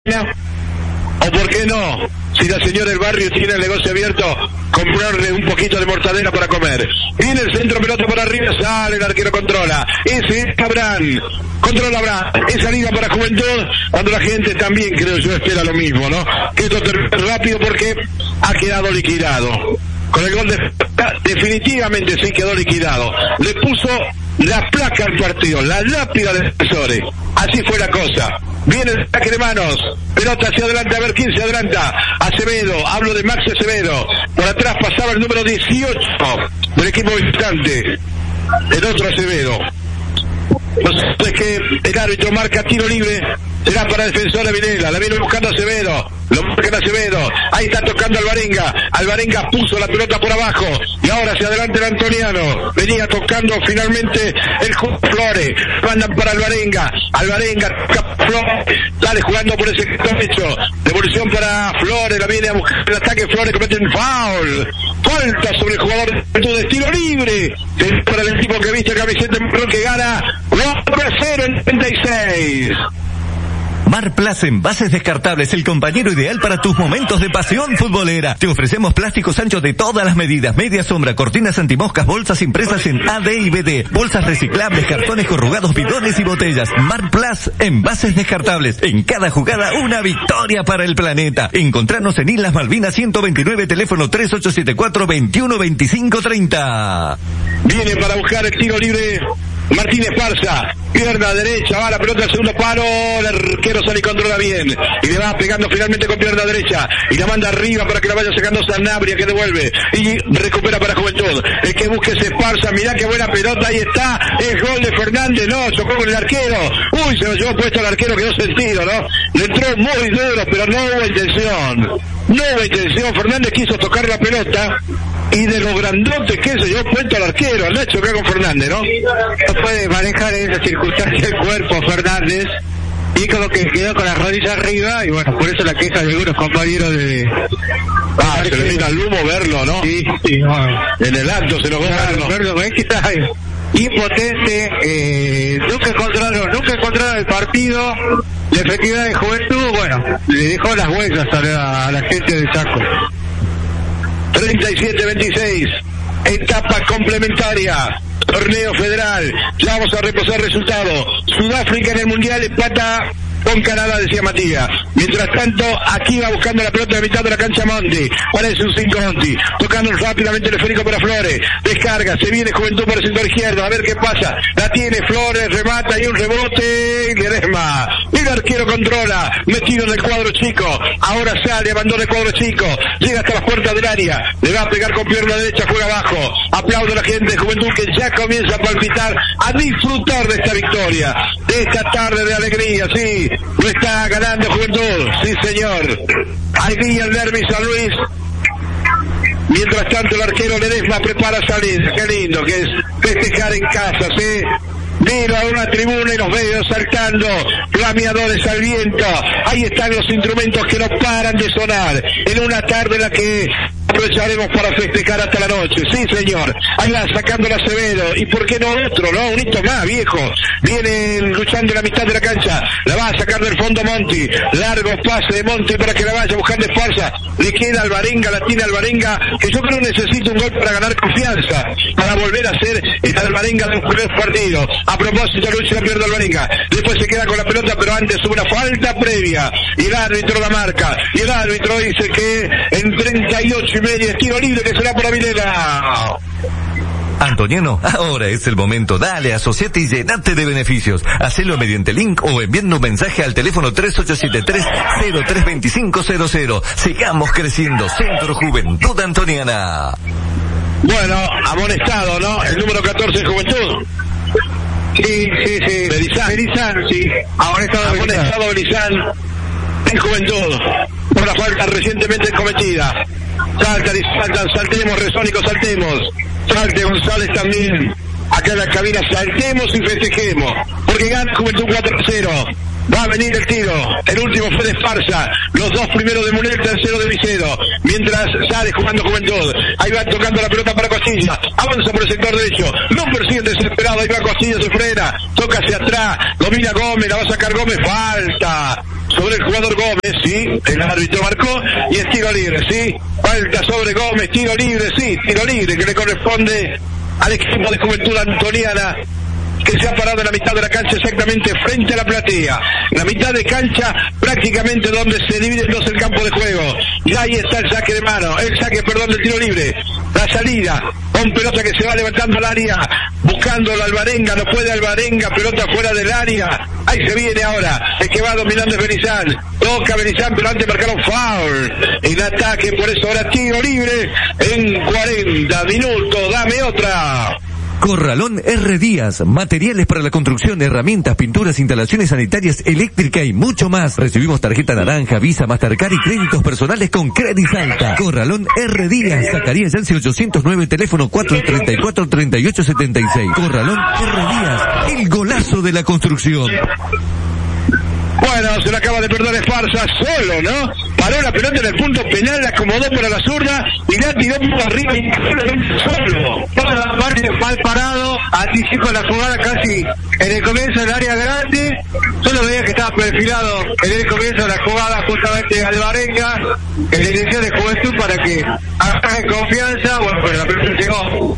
O por qué no, si la señora del barrio tiene el negocio abierto, comprarle un poquito de mortadela para comer. Viene el centro, pelota por arriba, sale el arquero, controla. Ese es Abraham, controla Abraham. Es salida para Juventud, cuando la gente también, creo yo, espera lo mismo, ¿no? Que esto termine rápido porque ha quedado liquidado. Con el gol definitivamente sí quedó liquidado. Le puso la placa al partido, la lápida de defensores. Así fue la cosa. Viene el ataque de manos, pelota hacia adelante, a ver quién se adelanta. Acevedo, hablo de Max Acevedo. Por atrás pasaba el número 18 del equipo visitante, el otro Acevedo. Entonces que el árbitro marca tiro libre, será para Defensor Vilela, la viene buscando Acevedo, lo marca Acevedo, ahí está tocando Alvarenga puso la pelota por abajo, y ahora hacia adelante el antoniano, venía tocando finalmente el Flores, mandan para Alvarenga, Flores, sale jugando por ese derecho, devolución para Flores, la viene a buscar el ataque, Flores comete un foul, falta sobre el jugador de tiro libre, para el equipo que viste camiseta que gana 4-0 en 36. Marplas Envases Descartables, el compañero ideal para tus momentos de pasión futbolera. Te ofrecemos plásticos anchos de todas las medidas, media sombra, cortinas antimoscas, bolsas impresas en AD y BD, bolsas reciclables, cartones corrugados, bidones y botellas. Marplas Envases Descartables, en cada jugada una victoria para el planeta. Encontrarnos en Islas Malvinas 129, teléfono 3874-212530. Viene para buscar el tiro libre Martín Esparza, pierna derecha, va la pelota al segundo palo, el arquero sale y controla bien, y le va pegando finalmente con pierna derecha, y la manda arriba para que la vaya sacando Sanabria, que devuelve, y recupera para Juventud, el que busque es Esparza, mirá qué buena pelota, ahí está, el gol de Fernández, no, chocó con el arquero, uy, se lo llevó puesto al arquero, quedó sentido, ¿no? Le entró muy duro, pero no hubo intención, Fernández quiso tocar la pelota, y de lo grandote que se llevó puesto al arquero, al hecho que con Fernández, ¿no? No puede manejar en esa circunstancia el cuerpo Fernández, y como que quedó con las rodillas arriba, y bueno, por eso la queja de algunos compañeros de... se le mira al humo verlo, ¿no? Sí, bueno. En el acto se lo va a verlo, es que está impotente, nunca encontraron el partido, la efectividad de Juventud, bueno, le dejó las huellas a la gente de Chaco. 37-26, etapa complementaria, torneo federal, ya vamos a repasar resultados. Sudáfrica en el Mundial empata con Canadá, decía Matías. Mientras tanto, aquí va buscando la pelota de mitad de la cancha Monti. Parece un 5 Monti. Tocando rápidamente el esférico para Flores. Descarga, se viene Juventud por el sector izquierdo. A ver qué pasa. La tiene Flores, remata y un rebote. Ledesma. El arquero controla. Metido en el cuadro chico. Ahora sale, abandona el cuadro chico. Llega hasta las puertas del área. Le va a pegar con pierna derecha, juega abajo. Aplaude a la gente de Juventud que ya comienza a palpitar, a disfrutar de esta victoria. De esta tarde de alegría, sí. Lo está ganando Juventud, sí señor. Ahí viene el derbi San Luis. Mientras tanto el arquero Ledesma prepara salir. Qué lindo que es festejar en casa, ¿sí? Miro a una tribuna y los medios saltando, flameadores al viento. Ahí están los instrumentos que no paran de sonar. En una tarde en la que aprovecharemos para festejar hasta la noche. Sí, señor. Ahí va sacando la Acevedo. ¿Y por qué no otro, no? Un hito más, viejo. Viene luchando en la mitad de la cancha. La va a sacar del fondo Monti. Largo pase de Monti para que la vaya buscando Esparza. Le queda Alvarenga, la tiene Alvarenga, que yo creo necesita un gol para ganar confianza, para volver a ser el Alvarenga de los primeros partidos. A propósito, Luis la pierde Alvarenga. Después se queda con la pelota, pero antes hubo una falta previa. Y el árbitro la marca. Y el árbitro dice que en 38:30 es tiro libre, que será para Vilela. Antoniano, ahora es el momento. Dale, asociate y llenate de beneficios. Hacelo mediante link o enviando un mensaje al teléfono 3873-032500. Sigamos creciendo. Centro Juventud Antoniana. Bueno, amonestado, ¿no? El número 14 de Juventud. Sí. Berizán, sí. Amonestado Berizán en Juventud por la falta recientemente cometida. Saltemos, Resónico, saltemos. Salte González también. Acá en la cabina, saltemos y festejemos. Porque gana Juventud 4-0. Va a venir el tiro. El último fue de Esparza. Los dos primeros de Munel, tercero de Vicedo. Mientras sale jugando Juventud. Ahí va tocando la pelota para Costilla. Avanza por el sector derecho. Lo persiguen desesperado. Ahí va Costilla, se frena. Toca hacia atrás. Domina Gómez. La va a sacar Gómez. Falta. sobre el jugador Gómez, sí, el árbitro marcó, y es tiro libre, sí, falta sobre Gómez, tiro libre, sí, tiro libre que le corresponde al equipo de Juventud Antoniana, que se ha parado en la mitad de la cancha, exactamente frente a la platea, la mitad de cancha prácticamente donde se divide en dos el campo de juego, y ahí está el saque de mano, el saque, perdón, del tiro libre, la salida, con pelota que se va levantando al área, buscando la Alvarenga, no puede Alvarenga, pelota fuera del área, ahí se viene ahora, el que va dominando es Berizán, toca Berizán, pero antes marcaron foul, el ataque, por eso ahora tiro libre en 40 minutos, dame otra. Corralón R. Díaz, materiales para la construcción, herramientas, pinturas, instalaciones sanitarias, eléctrica y mucho más. Recibimos tarjeta naranja, Visa, Mastercard y créditos personales con Credit Alta. Corralón R. Díaz, Zacarías Yance 809, teléfono 434-3876. Corralón R. Díaz, el golazo de la construcción. Bueno, se le acaba de perder Esparza solo, ¿no? Paró la pelota en el punto penal, la acomodó para la zurda y la tiró por arriba increíblemente solo. Toda la parte mal parado, anticipó la jugada casi en el comienzo del área grande. Solo veía que estaba perfilado en el comienzo de la jugada justamente Alvarenga, en la dirección de Juventud para que agarre confianza. Bueno, pero la pelota llegó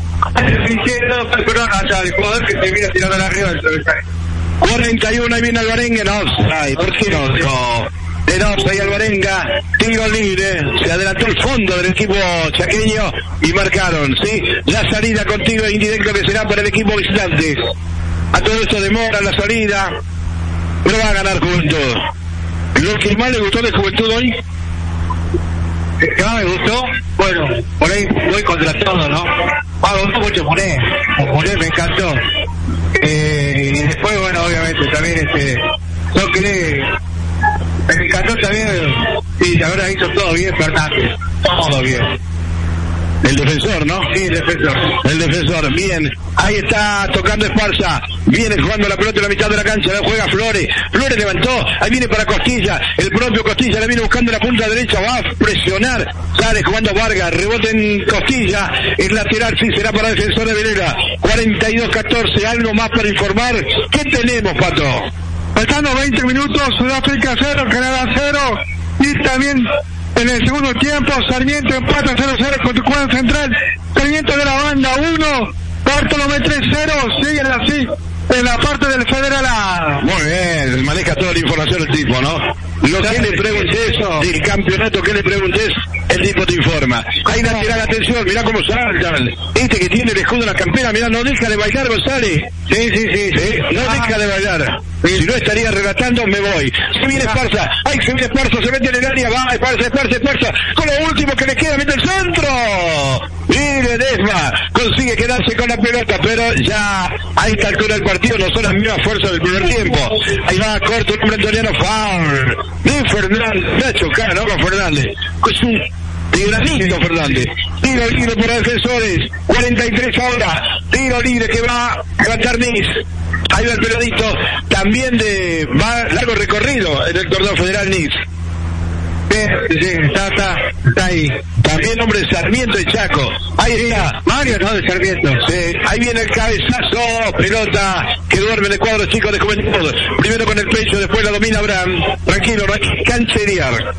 pero hasta el jugador que se viene tirando a la arriba del travesaño. 41, ahí viene Alvarenga, no, ay, ¿por qué no? De Noza y Alvarenga, tiro libre, se adelantó el fondo del equipo chaqueño y marcaron, ¿sí? La salida con tiro indirecto que será para el equipo visitante. A todo esto demora la salida, pero va a ganar Juventud. Lo que más le gustó de Juventud hoy, que más me gustó, bueno, por ahí voy contra todo, ¿no? Me gustó mucho Monet me encantó. Y después, bueno, obviamente también yo creo, me encantó también, sí, ahora hizo todo bien Fernández, todo bien. El defensor, ¿no? Sí, el defensor. El defensor, bien. Ahí está tocando Esparza. Viene jugando la pelota en la mitad de la cancha. La juega Flores. Flores levantó. Ahí viene para Costilla. El propio Costilla la viene buscando en la punta derecha. Va a presionar. Sale jugando Vargas. Rebote en Costilla. Es lateral. Sí, será para Defensor de Villela. 42-14. Algo más para informar. ¿Qué tenemos, Pato? Faltando 20 minutos. Sudáfrica 0, Canadá 0. Y también en el segundo tiempo, Sarmiento empata 0-0 con Tucumán Central. Sarmiento de la banda 1, Bartolomé 3-0. Siguen así en la parte del Federal A. Muy bien, maneja toda la información el tipo, ¿no? Lo que le preguntes del campeonato, que le preguntes, el tipo te informa. Ahí la tira la atención, mirá cómo saltan. Este que tiene el escudo en la campera, mirá, no deja de bailar, González. Sí, no deja de bailar. Si no estaría relatando, me voy. Se viene Esparza, ay, se viene Esparza, se mete en el área, va, Esparza, con lo último que le queda, mete el centro. Y Ledesma consigue quedarse con la pelota, pero ya a esta altura del partido no son las mismas fuerzas del primer tiempo. Ahí va, corto el hombre antoniano, foul de Fernández, ha chocado, ¿no? Con Fernández. Es un granito Fernández. Tiro libre para Defensores, 43 ahora. Tiro libre que va a levantar Nis. Ahí va el pelotito, también va largo recorrido en el torneo federal Nis. Sí, está ahí. También hombre de Sarmiento y Chaco. Ahí está. Mario, ¿no? De Sarmiento. Sí, ahí viene el cabezazo. Pelota que duerme en el cuadro chico de Juventud. Primero con el pecho, después la domina Abraham. Tranquilo, no hay que cancherear.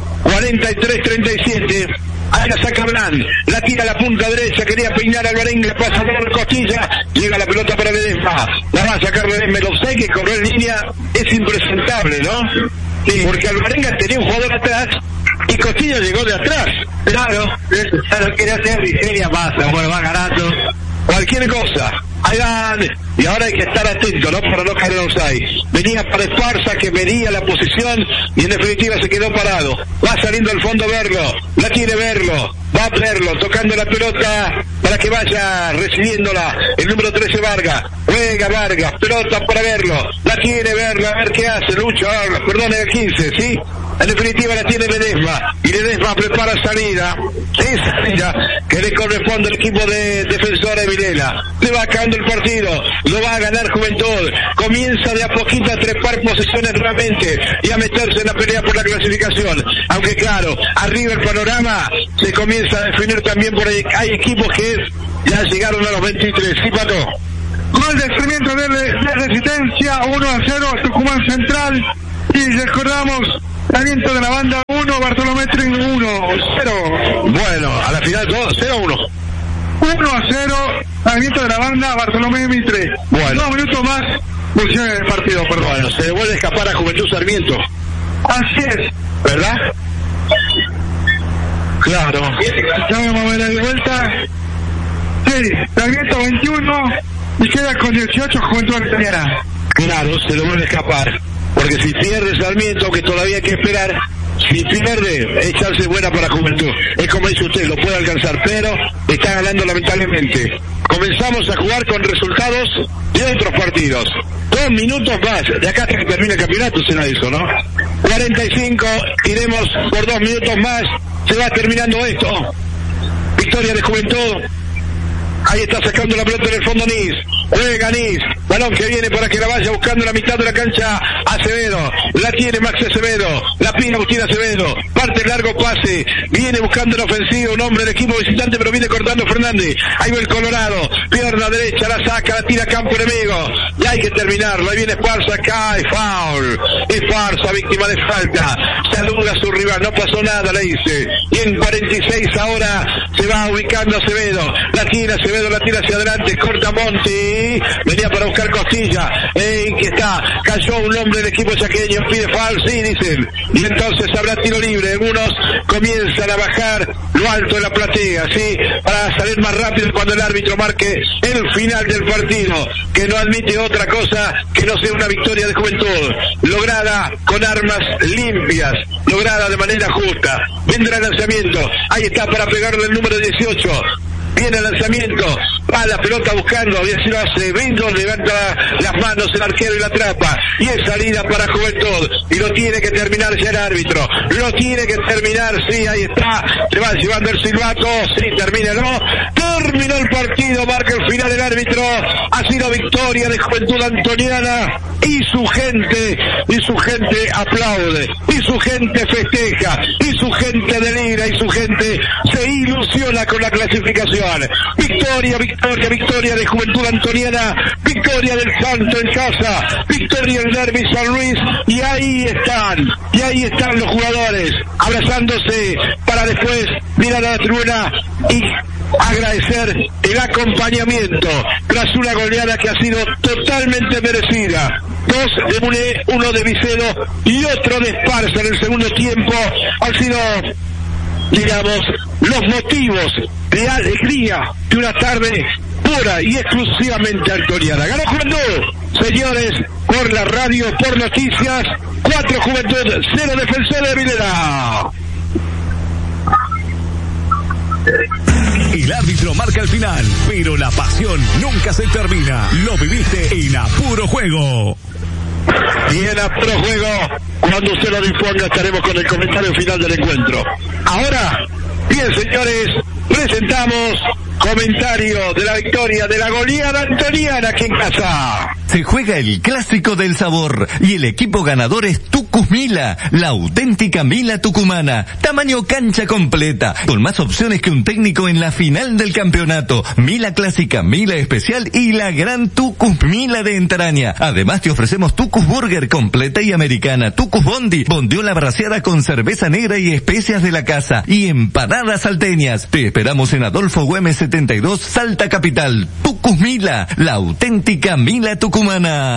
43-37. Ahí la saca Blan, la tira a la punta derecha, quería peinar al Alvarenga, pasa por la costilla, llega la pelota para Ledesma, la va a sacar Ledesma, lo sé que correr en línea es impresentable, ¿no? Sí, porque Alvarenga tenía un jugador atrás y Costilla llegó de atrás. Claro, ya lo quiere hacer, Nigeria pasa, bueno, va ganando. Cualquier cosa. Ahí van. Y ahora hay que estar atento, ¿no? Para no caer en offside. Venía para Esparza, que medía la posición y en definitiva se quedó parado. Va saliendo al fondo Verlo. La tiene Verlo. Va a Verlo, tocando la pelota para que vaya recibiéndola. El número 13 Vargas. Juega Vargas. Pelota para Verlo. La tiene Verlo. A ver qué hace. Lucha. Perdón, el 15, ¿sí? En definitiva la tiene Ledesma. Y Ledesma prepara salida. Esa salida que le corresponde al equipo de Defensor de Villela. Le va acabando el partido. Lo va a ganar Juventud. Comienza de a poquito a trepar posesiones realmente y a meterse en la pelea por la clasificación. Aunque claro, arriba el panorama se comienza a definir también por ahí. Hay equipos que ya llegaron a los 23. ¿Sí, Pato? Gol de Sarmiento de Resistencia, 1-0 Tucumán Central. Y recordamos Sarmiento de la Banda 1, Bartolomé Mitre 1, 0. Bueno, a la final todo 0-1. 1-0, Sarmiento de la Banda, Bartolomé Mitre. Bueno. 2 minutos más, funciona el partido, perdón. Bueno, se vuelve a escapar a Juventud Sarmiento. Así es. ¿Verdad? Claro. Ya vamos a ver ahí de vuelta. Sí, Sarmiento 21 y queda con 18 Juventud Antoniana. Claro, se lo vuelve a escapar. Porque si pierde Sarmiento, que todavía hay que esperar, si pierde, es chance buena para Juventud. Es como dice usted, lo puede alcanzar, pero está ganando lamentablemente. Comenzamos a jugar con resultados de otros partidos. 2 minutos más, de acá hasta que termine el campeonato será eso, ¿no? 45, iremos por 2 minutos más, se va terminando esto. Victoria de Juventud. Ahí está sacando la pelota en el fondo Nis. Juega Nis. Balón que viene para que la vaya buscando en la mitad de la cancha. Acevedo. La tiene Maxi Acevedo. La pina Agustín Acevedo. Parte el largo pase. Viene buscando la ofensiva. Un hombre del equipo visitante, pero viene cortando Fernández. Ahí va el Colorado. Pierna derecha. La saca. La tira a campo enemigo. Y hay que terminarlo. Ahí viene Esparza. Cae. Foul. Esparza, víctima de falta. Saluda a su rival. No pasó nada, le dice. Y en 46 ahora se va ubicando Acevedo. La tira Acevedo. La tira hacia adelante, corta Monti, venía para buscar Costilla, que está, cayó un hombre del equipo chaqueño, pide foul, sí, dicen, y entonces habrá tiro libre. Algunos comienzan a bajar lo alto de la platea, sí, para salir más rápido cuando el árbitro marque el final del partido, que no admite otra cosa que no sea una victoria de Juventud, lograda con armas limpias, lograda de manera justa. Vendrá el lanzamiento, ahí está para pegarle el número 18. Viene el lanzamiento, va la pelota buscando, y así lo hace Bendo, levanta las manos el arquero y la atrapa, y es salida para Juventud, y lo tiene que terminar ya el árbitro, lo tiene que terminar, sí, ahí está, se va llevando el silbato, sí, termínalo, terminó el partido, marca el final el árbitro, ha sido victoria de Juventud Antoniana, y su gente aplaude, y su gente festeja, y su gente delira, y su gente se ilusiona con la clasificación. Victoria, victoria, victoria de Juventud Antoniana, victoria del Santo en casa, victoria del Derby San Luis, y ahí están los jugadores, abrazándose para después mirar a la tribuna y agradecer el acompañamiento tras una goleada que ha sido totalmente merecida. 2 de Muné, 1 de Vicedo y otro de Esparza en el segundo tiempo. Han sido, digamos, los motivos de alegría de una tarde pura y exclusivamente antoniana. Ganó Juventud, señores, por la radio, por noticias, 4 Juventud, 0 Defensor de Vilera. El árbitro marca el final, pero la pasión nunca se termina. Lo viviste en A Puro Juego. Y en A Puro Juego, cuando usted lo disponga, estaremos con el comentario final del encuentro. Ahora, bien, señores, presentamos comentario de la victoria de la goleada antoniana aquí en casa. Se juega el clásico del sabor y el equipo ganador es Tucus Mila, la auténtica Mila tucumana, tamaño cancha completa, con más opciones que un técnico en la final del campeonato. Mila clásica, Mila especial y la gran Tucus Mila de entraña. Además te ofrecemos Tucus Burger completa y americana, Tucus Bondi, bondiola braseada con cerveza negra y especias de la casa y empanadas salteñas. Te esperamos en Adolfo Güemes 72, Salta Capital. Tucus Mila, la auténtica Mila tucumana.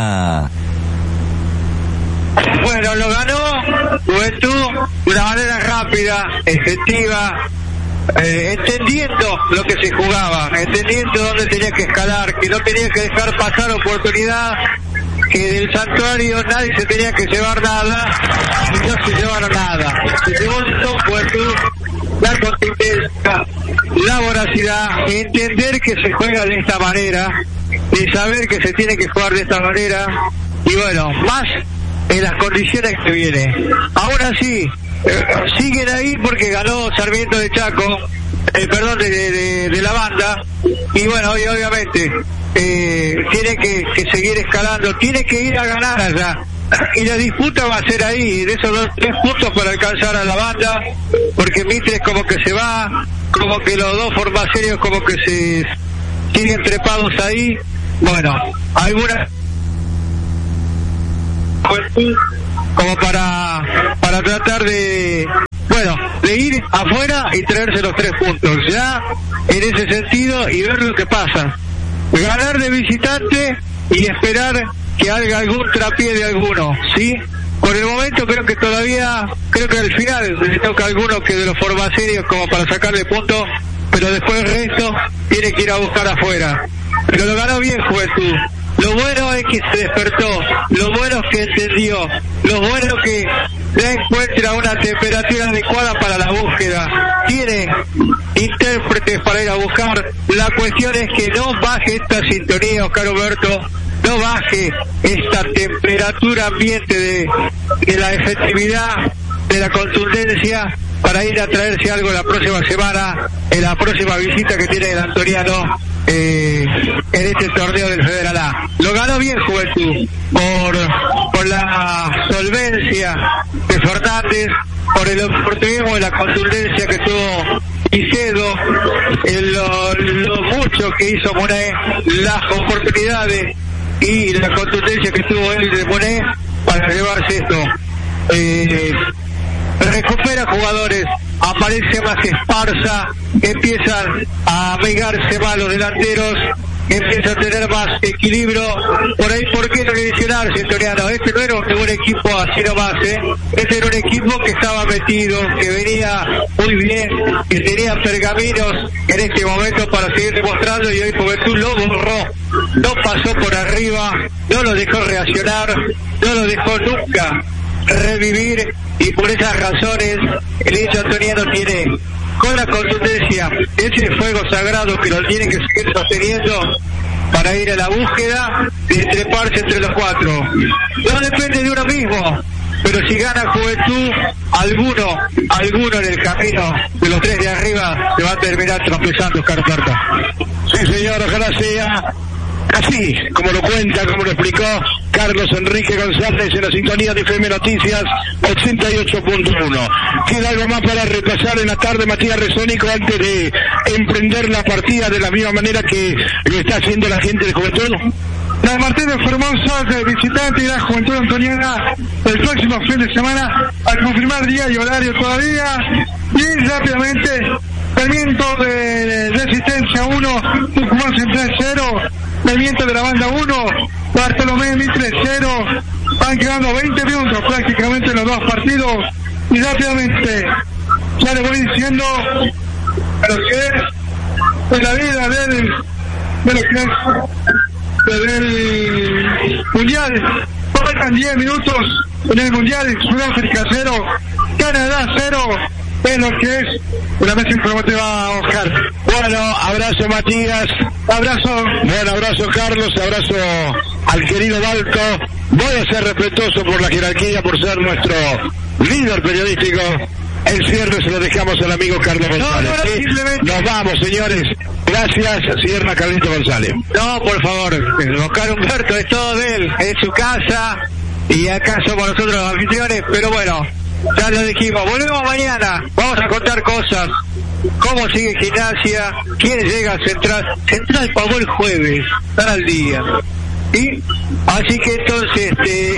Bueno, lo ganó Juventud de una manera rápida, efectiva, entendiendo lo que se jugaba, entendiendo dónde tenía que escalar, que no tenía que dejar pasar oportunidad, que del santuario nadie se tenía que llevar nada, y no se llevaron nada. Se llevó Juventud la contundencia, la voracidad, entender que se juega de esta manera, de saber que se tiene que jugar de esta manera, y bueno, más en las condiciones que viene. Ahora sí, siguen ahí porque ganó Sarmiento de Chaco, de la Banda, y bueno, hoy obviamente tiene que seguir escalando, tiene que ir a ganar allá, y la disputa va a ser ahí, de esos 3 puntos para alcanzar a la Banda, porque Mitre como que se va, como que los dos formaciones como que se siguen trepados ahí. Bueno, algunas como para tratar de ir afuera y traerse los 3 puntos, ya en ese sentido, y ver lo que pasa. Ganar de visitante y esperar que haga algún trapié de alguno, ¿sí? Por el momento creo que al final le toca a alguno que de los formacerios como para sacarle puntos, pero después el resto tiene que ir a buscar afuera. Pero lo ganó bien Juventud. Lo bueno es que se despertó, lo bueno es que entendió, lo bueno es que ya encuentra una temperatura adecuada para la búsqueda. Tiene intérpretes para ir a buscar. La cuestión es que no baje esta sintonía, Oscar Humberto, no baje esta temperatura ambiente de la efectividad, de la contundencia, para ir a traerse algo la próxima semana, en la próxima visita que tiene el antoniano en este torneo del Federal A. Lo ganó bien Juventud, por la solvencia de Fernández, por el oportunismo y la contundencia que tuvo Icedo, lo mucho que hizo Monet, las oportunidades y la contundencia que tuvo él de Monet para llevarse esto. Recupera jugadores, aparece más Esparza, empiezan a amigarse más los delanteros, empieza a tener más equilibrio. Por ahí, ¿por qué no lesionarse, Toriano? Este no era un equipo así nomás, Este era un equipo que estaba metido, que venía muy bien, que tenía pergaminos en este momento para seguir demostrando, y hoy Juventud lo borró, no pasó por arriba, no lo dejó reaccionar, no lo dejó nunca revivir, y por esas razones el hincha antoniano tiene, con la contundencia, ese fuego sagrado que lo tiene que seguir sosteniendo para ir a la búsqueda de treparse entre los 4. No depende de uno mismo, pero si gana Juventud, alguno en el camino de los 3 de arriba se va a terminar tropezando, Oscar Humberto. Sí, señor, ojalá sea así, como lo cuenta, como lo explicó Carlos Enrique González en la sintonía de FM Noticias 88.1. ¿Queda algo más para repasar en la tarde, Matías Rezónico, antes de emprender la partida de la misma manera que lo está haciendo la gente de Juventud? La Martín de Formosa, de visitante, y la Juventud antoniana el próximo fin de semana, al confirmar día y horario todavía, y rápidamente Sarmiento de Resistencia 1, Tucumán Central 0, Sarmiento de la Banda 1, Bartolomé Mitre 0. Van quedando 20 minutos prácticamente los 2 partidos, y rápidamente ya le voy diciendo a lo que es de la vida de lo que es del Mundial. Faltan 10 minutos en el Mundial. Sudáfrica 0, Canadá 0, es lo que es una vez informativa, Oscar. Bueno, abrazo Matías, Abrazo. bueno, abrazo Carlos, abrazo al querido Balto. Voy a ser respetuoso por la jerarquía, por ser nuestro líder periodístico. El cierre se lo dejamos al amigo Carlos González. No, simplemente nos vamos, señores. Gracias, cierra Carlito González. No, por favor, Oscar Humberto, es todo de él, es su casa, y acá somos nosotros los anfitriones, pero bueno, ya lo dijimos, volvemos mañana, vamos a contar cosas, cómo sigue Gimnasia, quién llega a Central pagó el jueves, están al día, ¿sí? Así que entonces,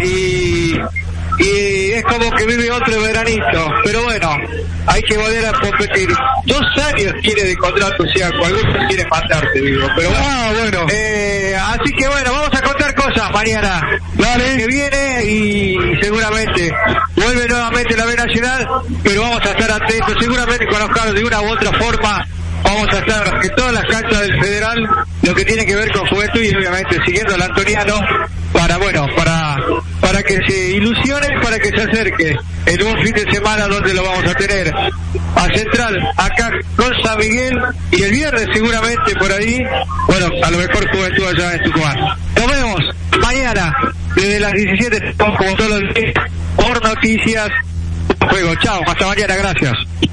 y es como que vive otro veranito, pero bueno, hay que volver a competir. 2 años tiene de contrato Siaco, algunos quieren matarte, digo, pero bueno, así que bueno, vamos a contar cosas mañana, que viene, y seguramente vuelve nuevamente la B Nacional, pero vamos a estar atentos, seguramente con Oscar de una u otra forma. Vamos a estar en todas las canchas del Federal, lo que tiene que ver con Juventud, y obviamente siguiendo al antoniano para que se ilusione, para que se acerque en un fin de semana donde lo vamos a tener a Central, acá con San Miguel, y el viernes seguramente por ahí, bueno, a lo mejor Juventud allá en Tucumán. Nos vemos mañana desde las 17, como todos los días, por Noticias Juego. Chao, hasta mañana, gracias.